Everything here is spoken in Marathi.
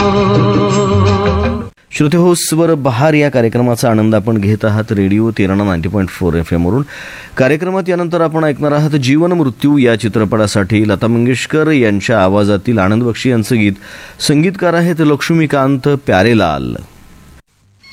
श्रोते हो, स्वर बहार या कार्यक्रमाचा आनंद आपण घेत आहात रेडिओ तिरणा 90.4 FM वरून. कार्यक्रमात यानंतर आपण ऐकणार आहात जीवन मृत्यू या चित्रपटासाठी लता मंगेशकर यांच्या आवाजातील आनंद बक्षी यांचं गीत. संगीतकार आहेत लक्ष्मीकांत प्यारेलाल.